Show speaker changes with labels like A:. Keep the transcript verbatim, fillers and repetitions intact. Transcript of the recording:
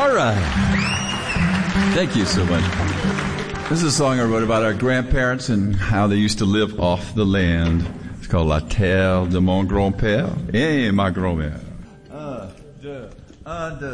A: All right. Thank you so much. This is a song I wrote about our grandparents and how they used to live off the land. It's called La Terre de mon grand-père et ma grand-mère. Un, deux, un, deux.